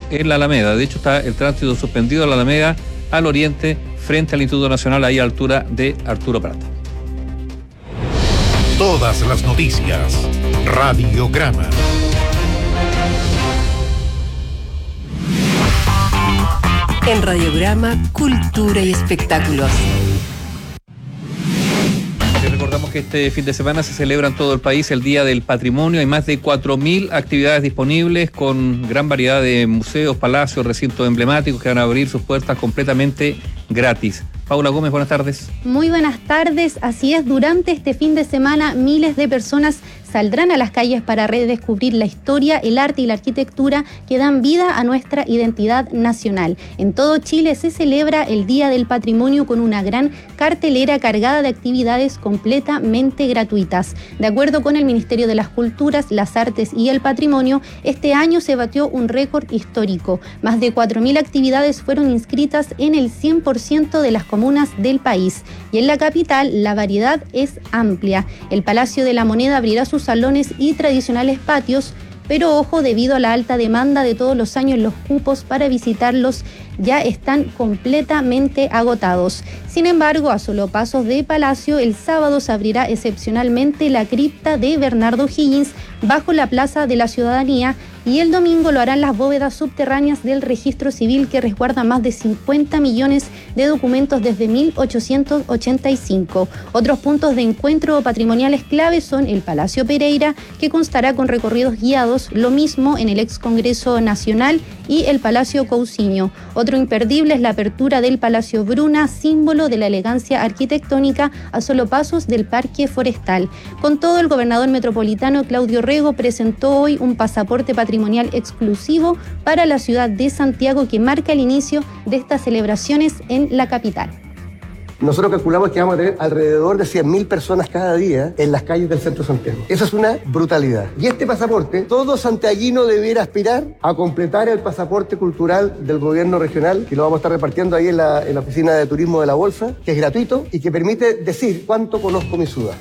en la Alameda. De hecho, está el tránsito suspendido en la Alameda al oriente, frente al Instituto Nacional, ahí a altura de Arturo Prat. Todas las noticias. Radiograma. En Radiograma, cultura y espectáculos. Recordamos que este fin de semana se celebra en todo el país el Día del Patrimonio. Hay más de 4.000 actividades disponibles con gran variedad de museos, palacios, recintos emblemáticos que van a abrir sus puertas completamente gratis. Paula Gómez, buenas tardes. Muy buenas tardes. Así es, durante este fin de semana miles de personas saldrán a las calles para redescubrir la historia, el arte y la arquitectura que dan vida a nuestra identidad nacional. En todo Chile se celebra el Día del Patrimonio con una gran cartelera cargada de actividades completamente gratuitas. De acuerdo con el Ministerio de las Culturas, las Artes y el Patrimonio, este año se batió un récord histórico. Más de 4.000 actividades fueron inscritas en el 100% de las comunas del país. Y en la capital la variedad es amplia. El Palacio de la Moneda abrirá sus salones y tradicionales patios, pero ojo, debido a la alta demanda de todos los años, los cupos para visitarlos ya están completamente agotados. Sin embargo, a solo pasos de Palacio, el sábado se abrirá excepcionalmente la cripta de Bernardo Higgins bajo la Plaza de la Ciudadanía, y el domingo lo harán las bóvedas subterráneas del Registro Civil, que resguarda más de 50 millones de documentos desde 1885. Otros puntos de encuentro patrimoniales clave son el Palacio Pereira, que constará con recorridos guiados, lo mismo en el ex Congreso Nacional, y el Palacio Cousiño. Otro imperdible es la apertura del Palacio Bruna, símbolo de la elegancia arquitectónica, a solo pasos del Parque Forestal. Con todo, el gobernador metropolitano Claudio Rego presentó hoy un pasaporte patrimonial exclusivo para la ciudad de Santiago, que marca el inicio de estas celebraciones en la capital. Nosotros calculamos que vamos a tener alrededor de 100.000 personas cada día en las calles del centro de Santiago. Eso es una brutalidad. Y este pasaporte, todo santiaguino debiera aspirar a completar el pasaporte cultural del gobierno regional, que lo vamos a estar repartiendo ahí en la oficina de turismo de la Bolsa, que es gratuito y que permite decir cuánto conozco mi ciudad.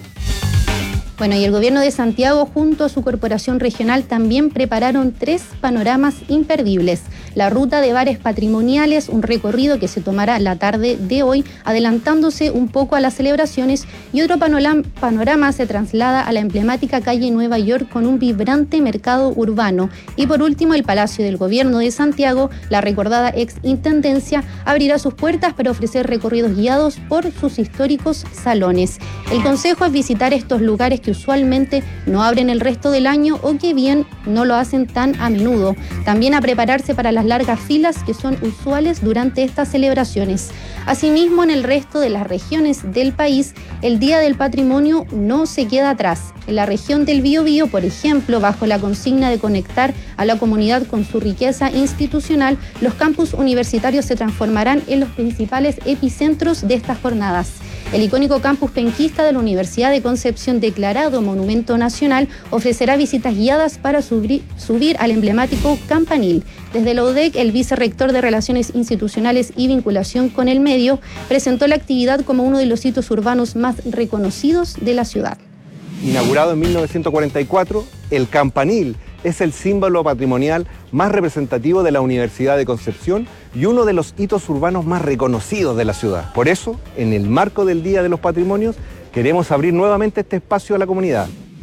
Bueno, y el gobierno de Santiago junto a su corporación regional también prepararon 3 panoramas imperdibles. La ruta de bares patrimoniales, un recorrido que se tomará la tarde de hoy, adelantándose un poco a las celebraciones, y otro panorama se traslada a la emblemática calle Nueva York con un vibrante mercado urbano. Y por último, el Palacio del Gobierno de Santiago, la recordada ex intendencia, abrirá sus puertas para ofrecer recorridos guiados por sus históricos salones. El consejo es visitar estos lugares que usualmente no abren el resto del año o que bien no lo hacen tan a menudo. También a prepararse para las largas filas que son usuales durante estas celebraciones. Asimismo, en el resto de las regiones del país, el Día del Patrimonio no se queda atrás. En la región del Biobío, por ejemplo, bajo la consigna de conectar a la comunidad con su riqueza institucional, los campus universitarios se transformarán en los principales epicentros de estas jornadas. El icónico campus penquista de la Universidad de Concepción, declarado Monumento Nacional, ofrecerá visitas guiadas para subir al emblemático campanil. Desde la UDEC, el vicerrector de Relaciones Institucionales y Vinculación con el Medio presentó la actividad como uno de los hitos urbanos más reconocidos de la ciudad. Inaugurado en 1944, el campanil es el símbolo patrimonial más representativo de la Universidad de Concepción y uno de los hitos urbanos más reconocidos de la ciudad. Por eso, en el marco del Día de los Patrimonios, queremos abrir nuevamente este espacio a la comunidad.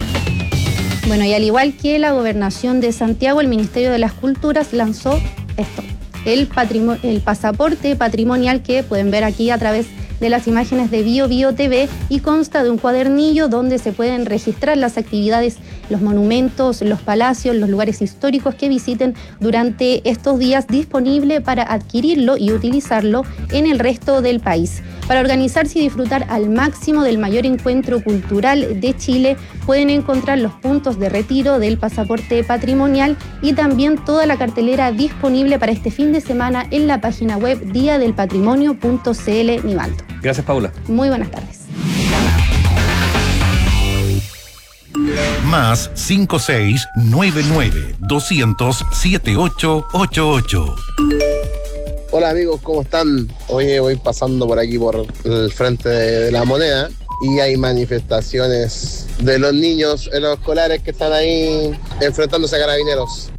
Bueno, y al igual que la Gobernación de Santiago, el Ministerio de las Culturas lanzó esto, el pasaporte patrimonial, que pueden ver aquí a través de las imágenes de BioBio TV, y consta de un cuadernillo donde se pueden registrar las actividades, los monumentos, los palacios, los lugares históricos que visiten durante estos días, disponible para adquirirlo y utilizarlo en el resto del país. Para organizarse y disfrutar al máximo del mayor encuentro cultural de Chile, pueden encontrar los puntos de retiro del pasaporte patrimonial y también toda la cartelera disponible para este fin de semana en la página web diadelpatrimonio.cl Nivaldo. Gracias, Paula. Muy buenas tardes. Más 5699-200-7888. Hola amigos, ¿cómo están? Hoy voy pasando por aquí por el frente de la Moneda y hay manifestaciones de los niños, de los escolares que están ahí enfrentándose a carabineros.